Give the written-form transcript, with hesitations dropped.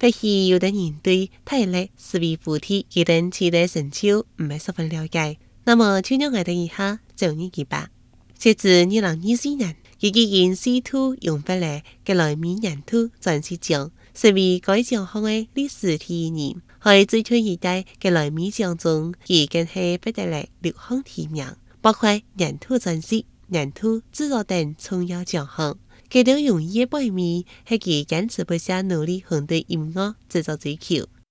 或许有的人对泰勒、斯维夫提佢等其他成就唔係十分了解，那麼就讓我哋以下做呢幾吧。截至2024年，佢已經試圖用返嚟格萊美年度鑽石獎，成為該獎項嘅歷史第一人。喺最新一代格萊美獎中，佢更係獲得了6項提名，包括年度鑽石、年度製作等重要獎項。佢都用業為名，係佢堅持不懈努力向對音樂製作追求。